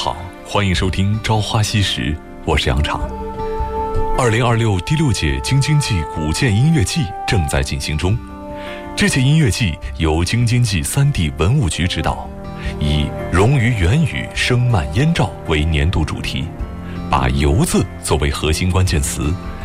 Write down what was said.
好，欢迎收听《朝花夕拾》，我是杨畅。2026第6届京津冀古建音乐季正在进行中。这届音乐季由京津冀3地文物局指导，以“融于元宇，声漫燕赵”为年度主题，把“游”字作为核心关键词，